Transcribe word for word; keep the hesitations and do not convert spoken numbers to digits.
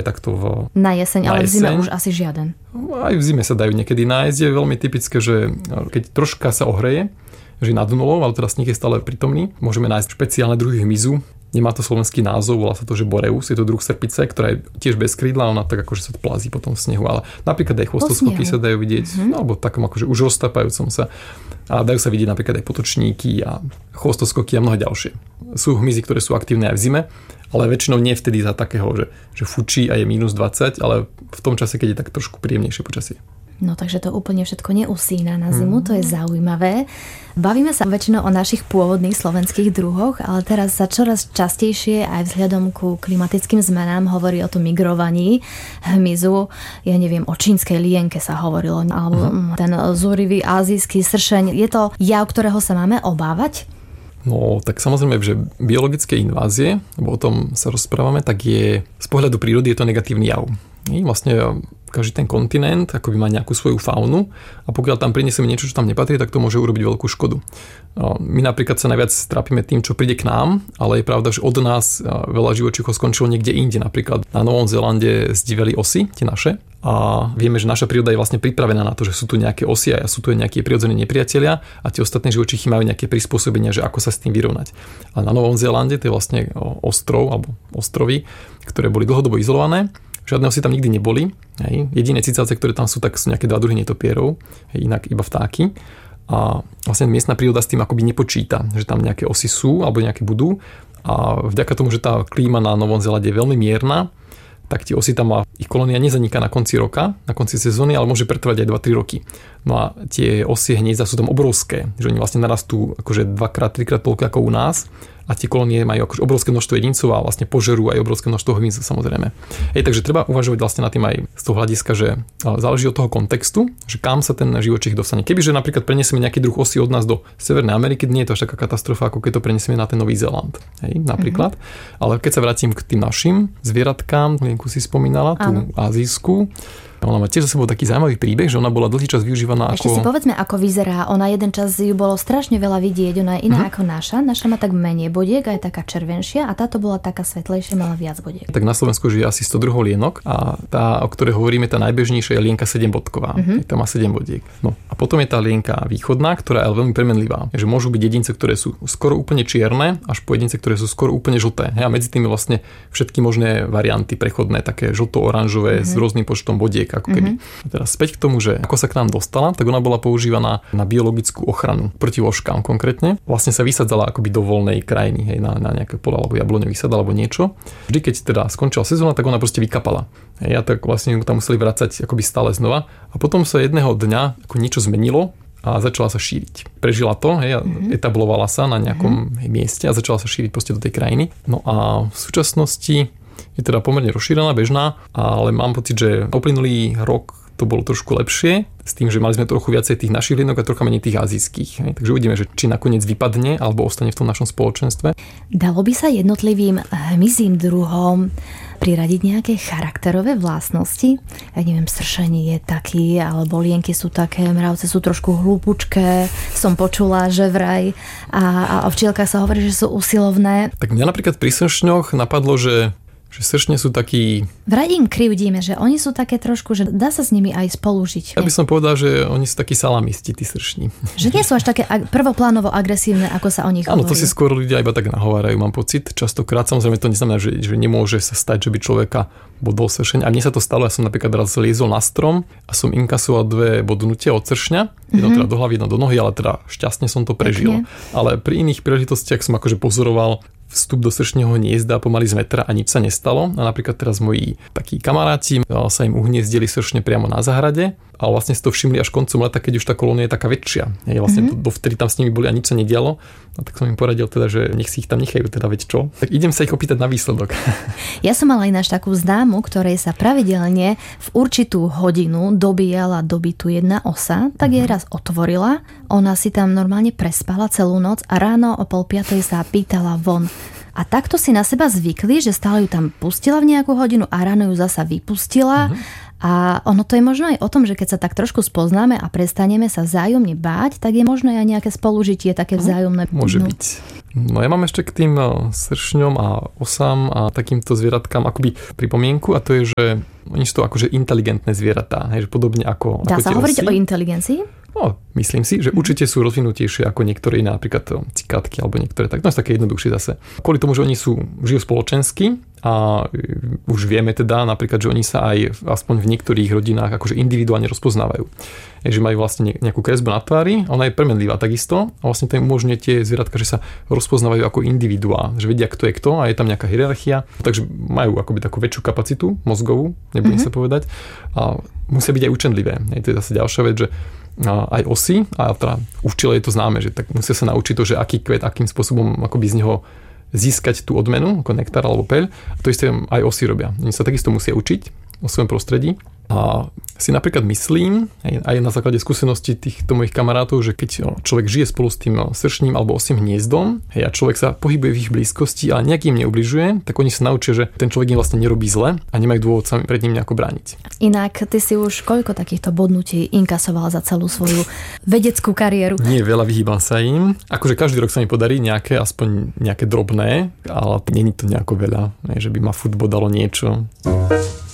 takto v... Na jeseň, na ale jeseň. V zime už asi žiaden. Aj v zime sa dajú niekedy nájsť. Je veľmi typické, že keď troška sa ohreje, že nad nulou, ale teda sníh je stále prítomný, môžeme nájsť špeciálne druhy hmyzu. Nemá to slovenský názov, volá sa to, že boreus, je to druh srpice, ktorá je tiež bez krídla, ona tak akože sa plazí po tom snehu, ale napríklad aj chvostoskoky sa dajú vidieť, mm-hmm. alebo takom akože už roztápajúcom sa. A dajú sa vidieť napríklad aj potočníky a chvostoskoky a mnohé ďalšie. Sú hmyzy, ktoré sú aktívne aj v zime, ale väčšinou nie vtedy za takého, že, že fučí a je mínus dvadsať, ale v tom čase, keď je tak trošku príjemnejšie počasie. No takže to úplne všetko neusína na zimu, mm. to je zaujímavé. Bavíme sa väčšinou o našich pôvodných slovenských druhoch, ale teraz sa čoraz častejšie aj vzhľadom ku klimatickým zmenám hovorí o tom migrovaní hmyzu. Ja neviem, o čínskej lienke sa hovorilo, alebo mm. ten zúrivý ázijský sršeň. Je to jav, ktorého sa máme obávať? No, tak samozrejme, že biologické invázie, lebo o tom sa rozprávame, tak je z pohľadu prírody je to negatívny jav. Vlastne každý ten kontinent akoby má nejakú svoju faunu a pokiaľ tam prinesieme niečo, čo tam nepatrí, tak to môže urobiť veľkú škodu. My napríklad sa najviac trápime tým, čo príde k nám, ale je pravda, že od nás veľa živočíchov skončilo niekde inde. Napríklad na Novom Zélande zdiveli osy, tie naše, a vieme, že naša príroda je vlastne pripravená na to, že sú tu nejaké osy a sú tu aj nejaké prirodzení nepriatelia a tie ostatné živočichy majú nejaké prispôsobenia, že ako sa s tým vyrovnať. A na Novom Zélande to je vlastne ostrov alebo ostrovy, ktoré boli dlhodobo izolované. Žiadne osy tam nikdy neboli. Hej. Jediné cicavce, ktoré tam sú, tak sú nejaké dva druhy netopierov, hej, inak iba vtáky. A vlastne miestna príroda s tým akoby nepočíta, že tam nejaké osy sú alebo nejaké budú. A vďaka tomu, že tá klíma na Novom Zélande je veľmi mierna, tak tie osy tam má, ich kolónia nezaniká na konci roka, na konci sezóny, ale môže pretrvať aj dva tri roky. No a tie osie hniezda sú tam obrovské, že oni vlastne narastú akože dvakrát, trikrát toľko ako u nás a tie kolónie majú akože obrovské množstvo jedincov a vlastne požerú aj obrovské množstvo hmyzu samozrejme. Hej, takže treba uvažovať vlastne nad tým aj z toho hľadiska, že záleží od toho kontextu, že kam sa ten živočích dostane. Kebyže napríklad preniesieme nejaký druh osy od nás do Severnej Ameriky, nie je to až taká katastrofa, ako keď to preniesieme na ten Nový Zéland. Hej, napríklad. Mm-hmm. Ale keď sa vrátim k tým našim zvieratkám, lienku si spomínala, tú azijskú, ona má tiež za sebou taký zaujímavý príbeh, že ona bola dlhý čas využívaná Ešte ako... si povedzme, ako vyzerá. Ona jeden čas ju bolo strašne veľa vidieť. Ona je iná uh-huh. ako naša. Naša má tak menej bodiek a je taká červenšia a táto bola taká svetlejšia, mala viac bodiek. Tak na Slovensku žije asi sto druhov lienok a tá, o ktorej hovoríme, tá najbežnejšia je lienka sedembodková. Uh-huh. Tá má sedem bodiek. No a potom je tá lienka východná, ktorá je veľmi premenlivá. Že môžu byť jedince, ktoré sú skoro úplne čierne, až po jedince, ktoré sú skoro úplne žlté. A medzi tým je vlastne všetky možné varianty prechodné, také žlto-oranžové uh-huh. s rôznym počtom bodiek, ako keby. Uh-huh. Teraz späť k tomu, že ako sa k nám dostala, tak ona bola používaná na biologickú ochranu proti vlčkám konkrétne. Vlastne sa vysadzala akoby do voľnej krajiny, hej, na, na nejaké pola alebo jabloňový sad alebo niečo. Vždy, keď teda skončila sezóna, tak ona proste vykapala. Hej, a tak vlastne tam museli vracať akoby stále znova. A potom sa jedného dňa ako niečo zmenilo a začala sa šíriť. Prežila to, hej, mm-hmm. etablovala sa na nejakom mm-hmm. mieste a začala sa šíriť proste do tej krajiny. No a v súčasnosti je teda pomerne rozšírená, bežná, ale mám pocit, že uplynulý rok to bolo trošku lepšie, s tým, že mali sme trochu viacej tých našich lienok a trocha menej tých azijských. Hej. Takže uvidíme, že či nakoniec vypadne alebo ostane v tom našom spoločenstve. Dalo by sa jednotlivým hmyzím druhom priradiť nejaké charakterové vlastnosti? Ja neviem, sršenie je taký, alebo lienky sú také, mravce sú trošku hlúpučké, som počula, že vraj. A, a o včielkach sa hovorí, že sú usilovné. Tak mňa napríklad pri sršňoch napadlo, že že sršne sú takí... Vraj im krivdíme, že oni sú také trošku, že dá sa s nimi aj spolužiť. Ja by som povedal, že oni sú takí salamisti, tí sršni. Že nie sú až také prvoplánovo agresívne, ako sa o nich hovorí. Áno, to hovorí. si skôr ľudia iba tak nahovárajú, mám pocit. Častokrát, samozrejme, to neznamená, že, že nemôže sa stať, že by človeka bodol sršeň. A mne sa to stalo, ja som napríklad raz liezol na strom a som inkasoval dve bodnutia od sršňa. Jedno mm-hmm. teda do hlavy, jedno do nohy, ale teda šťastne som to prežil. Pekne. Ale pri iných príležitostiach som akože pozoroval vstup do sršneho hniezda pomaly z metra a nič sa nestalo. A napríklad teraz moji takí kamaráti sa im uhniezdili sršne priamo na záhrade a vlastne si to všimli až koncom leta, keď už tá kolónia je taká väčšia. Je vlastne mm-hmm. dovtedy tam s nimi boli a nič sa nedialo. No tak som im poradil teda, že nech si ich tam nechajú, teda veď čo. Tak idem sa ich opýtať na výsledok. Ja som mala ináč takú známu, ktorej sa pravidelne v určitú hodinu dobíjala dobytu jedna osa, tak mm-hmm. jej raz otvorila. Ona si tam normálne prespala celú noc a ráno o pol piatej sa pýtala von. A takto si na seba zvykli, že stále ju tam pustila v nejakú hodinu a ráno ju zasa vypustila. Mm-hmm. A ono to je možno aj o tom, že keď sa tak trošku spoznáme a prestaneme sa vzájomne báť, tak je možno aj nejaké spolužitie, také vzájomné. Môže no. byť. No ja mám ešte k tým sršňom a osám a takýmto zvieratkám akoby pripomienku a to je, že oni sú to akože inteligentné zvieratá, hej, že podobne ako Dá ako sa hovoriť osy. o inteligencii? No, myslím si, že určite sú rozvinutejšie ako niektoré iné, napríklad cikátky alebo niektoré tak. No je také jednoduchšie zase. Kvôli tomu, že oni sú, žijú spoločensky a už vieme teda napríklad, že oni sa aj aspoň v niektorých rodinách akože individuálne rozpoznávajú. Je, že majú vlastne nejakú kresbu na tvári, ona je premenlivá takisto a vlastne to im umožňuje tie zvieratka, že sa rozpoznávajú ako individuá, že vedia, kto je kto a je tam nejaká hierarchia, takže majú akoby takú väčšiu kapacitu mozgovú, nebudem mm-hmm. sa povedať, a musia byť aj učenlivé. Je to zase ďalšia vec, že aj osy, a teda u včele je to známe, že tak musia sa naučiť to, že aký kvet, akým spôsobom akoby z neho získať tú odmenu, ako nektár alebo peľ. A to isté aj osy robia. Oni sa takisto musia učiť o svojom prostredí. A si napríklad myslím, aj na základe skúsenosti týchto mojich kamarátov, že keď človek žije spolu s tým sršním alebo osím hniezdom, hej, a človek sa pohybuje v ich blízkosti a nejak im neubližuje, tak oni sa naučia, že ten človek im vlastne nerobí zle a nemajú dôvod sa pred ním nejako brániť. Inak ty si už koľko takýchto bodnutí inkasoval za celú svoju vedeckú kariéru? Nie veľa, vyhýbam sa im. Akože každý rok sa mi podarí nejaké, aspoň nejaké drobné, ale nie je to nejako veľa, že by ma futbol dalo niečo.